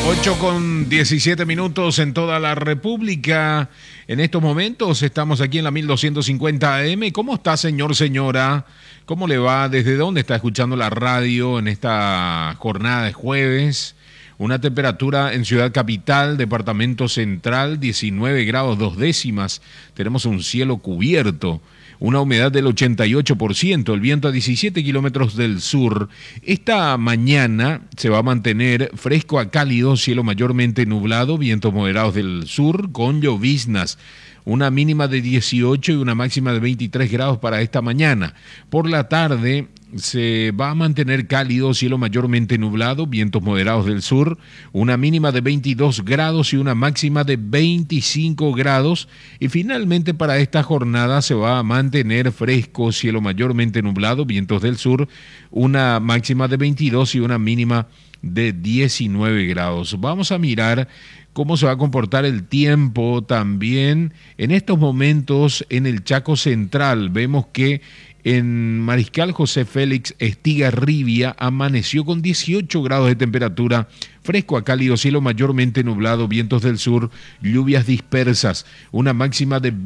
8:17 en toda la República. En estos momentos estamos aquí en la 1250 AM. ¿Cómo está, señor, señora? ¿Cómo le va? ¿Desde dónde está escuchando la radio en esta jornada de jueves? Una temperatura en Ciudad Capital, Departamento Central, 19 grados 2 décimas. Tenemos un cielo cubierto. Una humedad del 88%, el viento a 17 kilómetros del sur. Esta mañana se va a mantener fresco a cálido, cielo mayormente nublado, vientos moderados del sur con lloviznas. Una mínima de 18 y una máxima de 23 grados para esta mañana. Por la tarde se va a mantener cálido, cielo mayormente nublado, vientos moderados del sur, una mínima de 22 grados y una máxima de 25 grados. Y finalmente para esta jornada se va a mantener fresco, cielo mayormente nublado, vientos del sur, una máxima de 22 y una mínima de 19 grados. Vamos a mirar cómo se va a comportar el tiempo también en estos momentos en el Chaco Central. Vemos que en Mariscal José Félix Estigarribia amaneció con 18 grados de temperatura, fresco a cálido, cielo mayormente nublado, vientos del sur, lluvias dispersas, una máxima de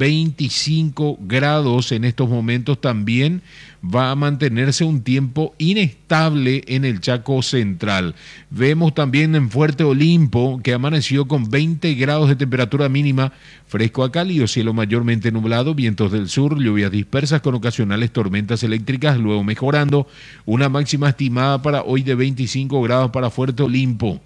25 grados. En estos momentos también va a mantenerse un tiempo inestable en el Chaco Central. Vemos también en Fuerte Olimpo que amaneció con 20 grados de temperatura mínima, fresco a cálido, cielo mayormente nublado, vientos del sur, lluvias dispersas con ocasionales tormentas eléctricas, luego mejorando, una máxima estimada para hoy de 25 grados para Fuerte Olimpo.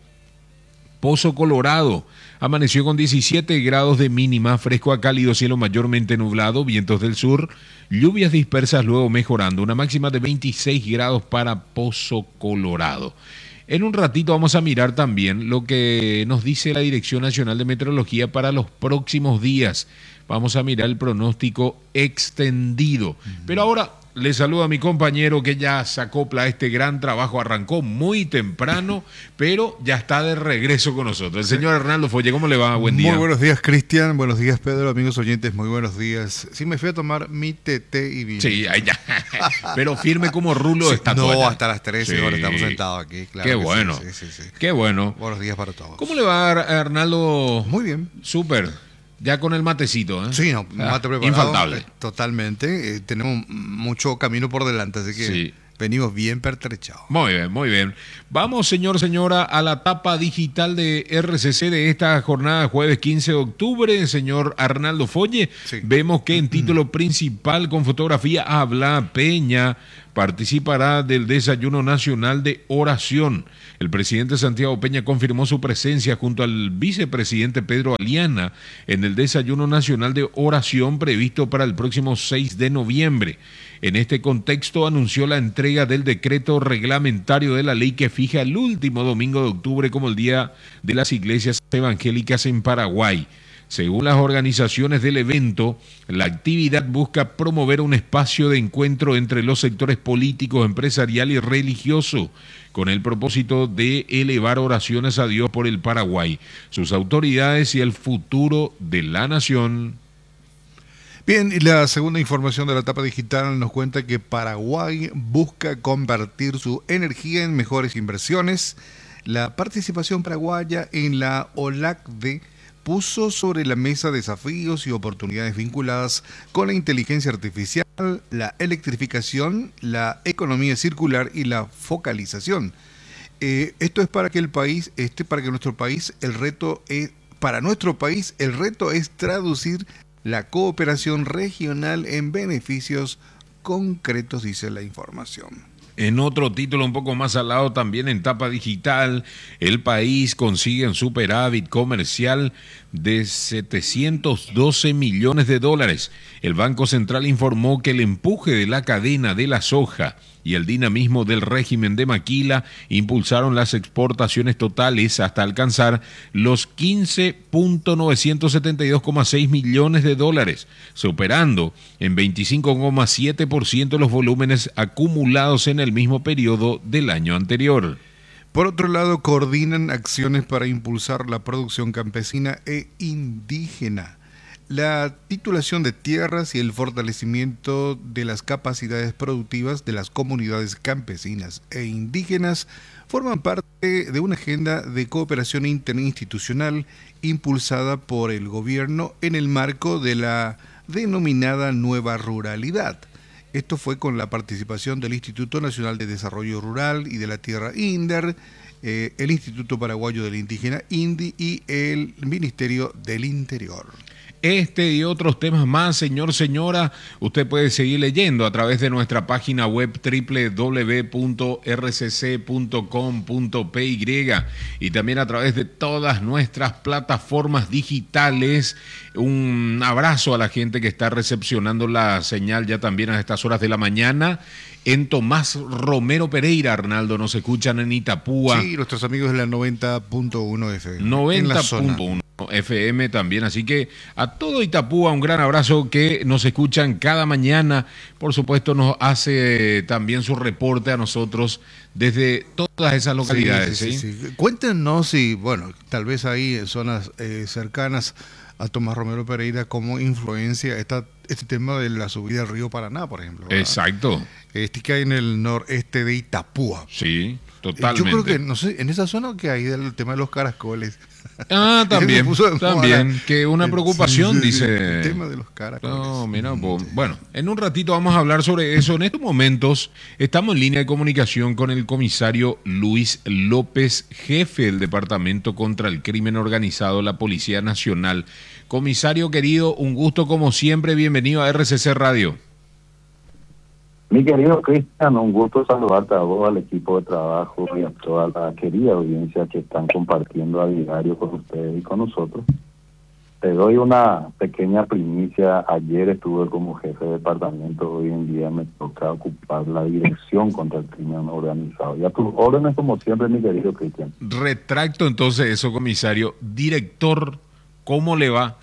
Pozo Colorado amaneció con 17 grados de mínima, fresco a cálido, cielo mayormente nublado, vientos del sur, lluvias dispersas, luego mejorando, una máxima de 26 grados para Pozo Colorado. En un ratito vamos a mirar también lo que nos dice la Dirección Nacional de Meteorología para los próximos días. Vamos a mirar el pronóstico extendido. Pero ahora le saludo a mi compañero que ya se acopla a este gran trabajo. Arrancó muy temprano, pero ya está de regreso con nosotros. El señor Arnaldo Folle, ¿cómo le va? Buen día. Muy buenos días, Cristian. Buenos días, Pedro. Amigos oyentes, muy buenos días. Sí, me fui a tomar mi té y vino. Sí, ahí ya. Pero firme como rulo de estatua. No, hasta las 13 horas estamos sentados aquí. Claro. Qué bueno. Sí. Qué bueno. Buenos días para todos. ¿Cómo le va, Arnaldo? Muy bien. Súper. Ya con el matecito, ¿eh? Sí, no, mate preparado. Infaltable. Totalmente. Tenemos mucho camino por delante, así que sí, venimos bien pertrechados. Muy bien, muy bien. Vamos, señor, señora, a la tapa digital de RCC de esta jornada jueves 15 de octubre. Señor Arnaldo Folle, sí. Vemos que en título principal con fotografía habla Peña participará del desayuno nacional de oración. El presidente Santiago Peña confirmó su presencia junto al vicepresidente Pedro Aliana en el desayuno nacional de oración previsto para el próximo 6 de noviembre. En este contexto anunció la entrega del decreto reglamentario de la ley que fija el último domingo de octubre como el Día de las Iglesias Evangélicas en Paraguay. Según las organizaciones del evento, la actividad busca promover un espacio de encuentro entre los sectores políticos, empresarial y religioso, con el propósito de elevar oraciones a Dios por el Paraguay, sus autoridades y el futuro de la nación. Bien, y la segunda información de la etapa digital nos cuenta que Paraguay busca convertir su energía en mejores inversiones. La participación paraguaya en la OLACDE puso sobre la mesa desafíos y oportunidades vinculadas con la inteligencia artificial, la electrificación, la economía circular y la focalización. Esto es para que para nuestro país el reto es traducir la cooperación regional en beneficios concretos, dice la información. En otro título un poco más al lado, también en tapa digital, el país consigue un superávit comercial de 712 millones de dólares. El Banco Central informó que el empuje de la cadena de la soja y el dinamismo del régimen de Maquila impulsaron las exportaciones totales hasta alcanzar los 15.972,6 millones de dólares, superando en 25,7% los volúmenes acumulados en el mismo periodo del año anterior. Por otro lado, coordinan acciones para impulsar la producción campesina e indígena. La titulación de tierras y el fortalecimiento de las capacidades productivas de las comunidades campesinas e indígenas forman parte de una agenda de cooperación interinstitucional impulsada por el gobierno en el marco de la denominada Nueva Ruralidad. Esto fue con la participación del Instituto Nacional de Desarrollo Rural y de la Tierra INDER, el Instituto Paraguayo del Indígena INDI y el Ministerio del Interior. Este y otros temas más, señor, señora, usted puede seguir leyendo a través de nuestra página web www.rcc.com.py y también a través de todas nuestras plataformas digitales. Un abrazo a la gente que está recepcionando la señal ya también a estas horas de la mañana. En Tomás Romero Pereira, Arnaldo, nos escuchan en Itapúa. Sí, nuestros amigos de la 90.1 FM. 90.1 FM también, así que a todo Itapúa un gran abrazo que nos escuchan cada mañana. Por supuesto nos hace también su reporte a nosotros desde todas esas localidades. Sí. Cuéntenos si, bueno, tal vez ahí en zonas cercanas a Tomás Romero Pereira, cómo influencia este tema de la subida del río Paraná, por ejemplo, ¿verdad? Exacto. Que hay en el noreste de Itapúa. Sí, totalmente. Yo creo que, no sé, en esa zona que hay del tema de los caracoles. También, que una preocupación, dice. El tema de los caracoles. No, mira, bueno, en un ratito vamos a hablar sobre eso. En estos momentos estamos en línea de comunicación con el comisario Luis López, jefe del Departamento contra el Crimen Organizado de la Policía Nacional. Comisario querido, un gusto como siempre, bienvenido a RCC Radio. Mi querido Cristian, un gusto saludarte a vos, al equipo de trabajo y a toda la querida audiencia que están compartiendo a diario con ustedes y con nosotros. Te doy una pequeña primicia. Ayer estuve como jefe de departamento, hoy en día me toca ocupar la dirección contra el crimen organizado. Y a tus órdenes, como siempre, mi querido Cristian. Retracto entonces eso, comisario. Director, ¿cómo le va?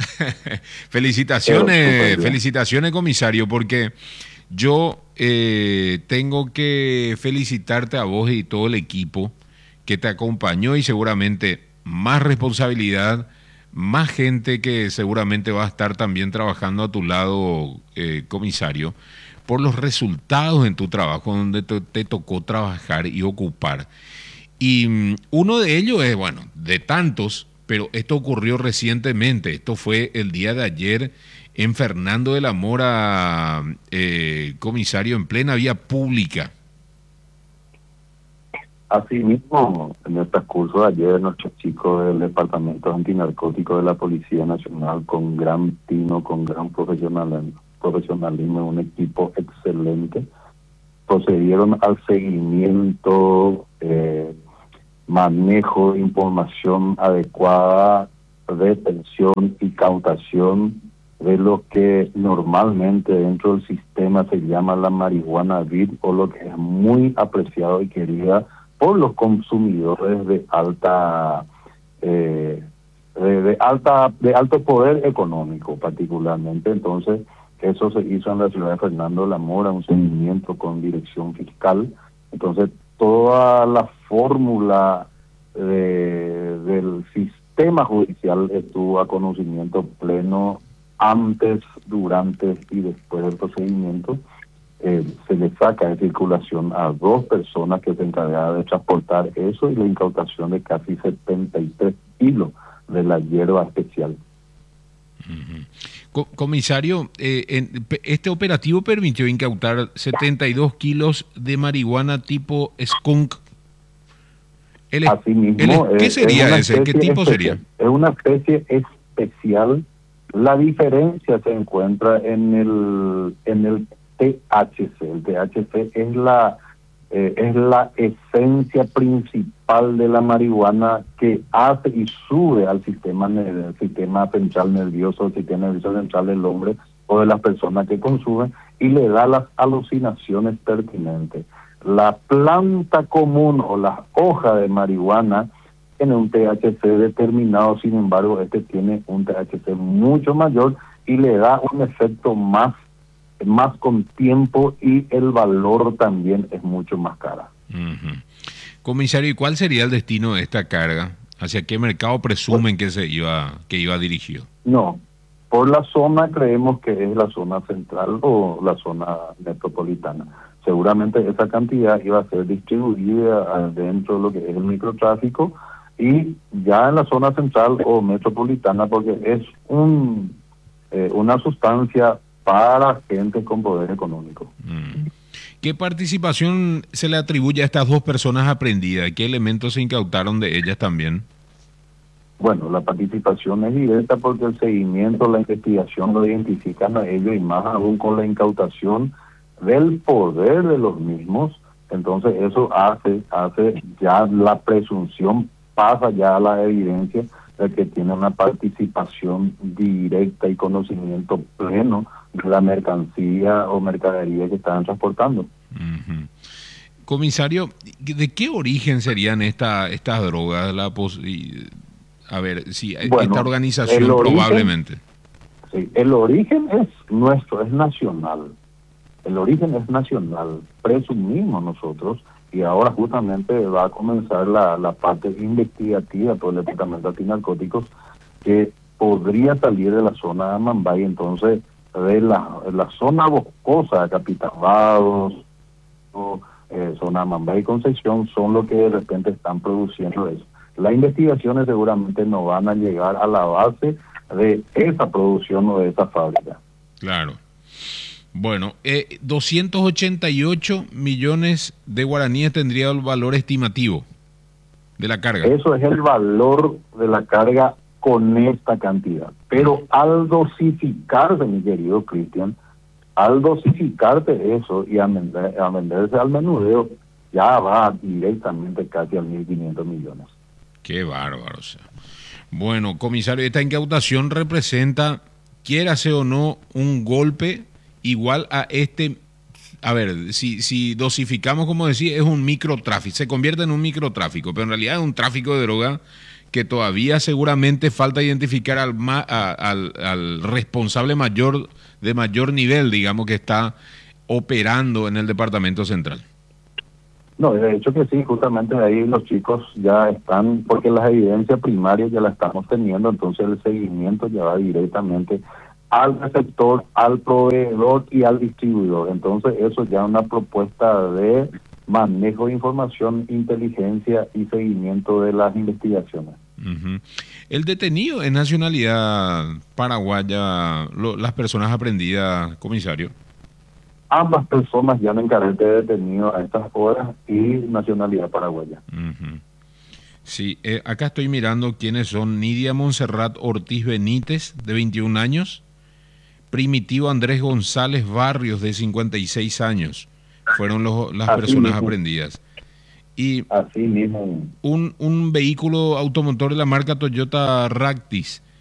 Felicitaciones, comisario, porque yo tengo que felicitarte a vos y todo el equipo que te acompañó y seguramente más responsabilidad, más gente que seguramente va a estar también trabajando a tu lado, comisario, por los resultados en tu trabajo donde te tocó trabajar y ocupar. Y uno de ellos es, bueno, de tantos, pero esto ocurrió recientemente, esto fue el día de ayer en Fernando de la Mora, comisario, en plena vía pública. Asimismo, en el transcurso de ayer, nuestros chicos del Departamento Antinarcótico de la Policía Nacional, con gran tino, con gran profesionalismo, un equipo excelente, procedieron al seguimiento, manejo de información adecuada, detención y cautación de lo que normalmente dentro del sistema se llama la marihuana vid, o lo que es muy apreciado y querida por los consumidores de alto poder económico particularmente. Entonces, eso se hizo en la ciudad de Fernando de la Mora, un seguimiento con dirección fiscal. Entonces, toda la fórmula del sistema judicial estuvo a conocimiento pleno antes, durante y después del procedimiento. Se le saca de circulación a 2 personas que se encargaban de transportar eso y la incautación de casi 73 kilos de la hierba especial. Comisario, este operativo permitió incautar 72 kilos de marihuana tipo skunk. Así mismo, ¿Qué sería ese? ¿Qué tipo sería? Es una especie especial. La diferencia se encuentra en el THC. El THC es la esencia principal de la marihuana que hace y sube al sistema central nervioso, el sistema nervioso central del hombre o de las personas que consumen, y le da las alucinaciones pertinentes. La planta común o la hoja de marihuana tiene un THC determinado, sin embargo, este tiene un THC mucho mayor y le da un efecto más con tiempo, y el valor también es mucho más cara. Comisario, ¿y cuál sería el destino de esta carga? ¿Hacia qué mercado presumen que iba dirigido? No, Por la zona creemos que es la zona central o la zona metropolitana. Seguramente esa cantidad iba a ser distribuida dentro de lo que es el microtráfico y ya en la zona central o metropolitana, porque es una sustancia para gente con poder económico. ¿Qué participación se le atribuye a estas dos personas aprehendidas? ¿Qué elementos se incautaron de ellas también? Bueno, la participación es directa porque el seguimiento, la investigación lo identifican a ellos y más aún con la incautación del poder de los mismos. Entonces eso hace ya la presunción, pasa ya a la evidencia de que tiene una participación directa y conocimiento pleno de la mercancía o mercadería que estaban transportando. Uh-huh. Comisario, ¿de qué origen serían estas drogas? A ver, sí, bueno, esta organización probablemente. Sí, el origen es nuestro, es nacional. El origen es nacional, presumimos nosotros, y ahora justamente va a comenzar la parte investigativa por el Departamento Antinarcóticos, que podría salir de la zona de Amambay, entonces de la zona boscosa, Capitán Vados, zona Amambay y Concepción, son los que de repente están produciendo eso. Las investigaciones seguramente no van a llegar a la base de esa producción o de esa fábrica. Claro. Bueno, 288 millones de guaraníes tendría el valor estimativo de la carga. Eso es el valor de la carga con esta cantidad. Pero al dosificarse, mi querido Cristian, al dosificarse eso y a venderse al menudeo, ya va directamente casi a 1.500 millones. Qué bárbaro. O sea. Bueno, comisario, esta incautación representa, quiérase o no, un golpe igual a a ver, si dosificamos, como decía, es un microtráfico, se convierte en un microtráfico, pero en realidad es un tráfico de droga que todavía seguramente falta identificar al responsable de mayor nivel, digamos, que está operando en el Departamento Central. No, de hecho que sí, justamente ahí los chicos ya están, porque las evidencias primarias ya las estamos teniendo, entonces el seguimiento ya va directamente al receptor, al proveedor y al distribuidor. Entonces eso ya es una propuesta de manejo de información, inteligencia y seguimiento de las investigaciones. Uh-huh. El detenido es nacionalidad paraguaya, las personas aprehendidas, comisario. Ambas personas ya en carrete de detenido a estas horas y nacionalidad paraguaya. Uh-huh. Sí, acá estoy mirando quiénes son. Nidia Montserrat Ortiz Benítez, de 21 años. Primitivo Andrés González Barrios, de 56 años. Fueron las personas aprehendidas. Y así mismo. Un vehículo automotor de la marca Toyota Ractis